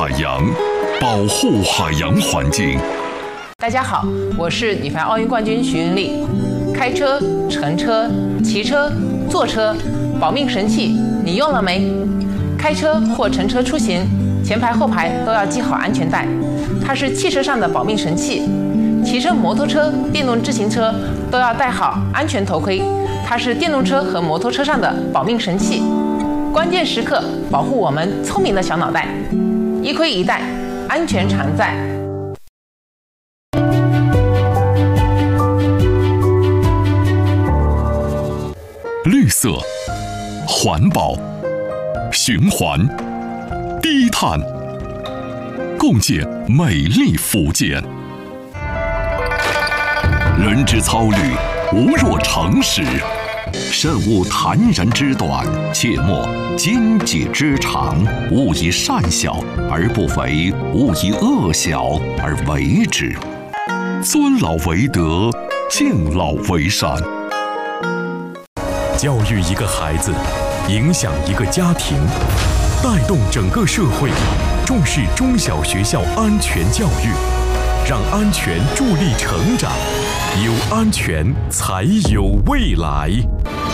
海洋，保护海洋环境。 大家好，我是女排奥运冠军徐云丽。开车、乘车、骑车、坐车，保命神器你用了没？开车或乘车出行，前排后排都要系好安全带，它是汽车上的保命神器。骑乘摩托车、电动自行车都要戴好安全头盔，它是电动车和摩托车上的保命神器。关键时刻保护我们聪明的小脑袋，一盔一带，安全常在。 绿色、环保、循环、低碳，共建美丽福建。人之操虑，无若诚实。慎勿坦然之短，切莫奸计之长。勿以善小而不为，勿以恶小而为之。尊老为德，敬老为善。 教育一个孩子，影响一个家庭，带动整个社会，重视中小学校安全教育，让安全助力成长，有安全才有未来。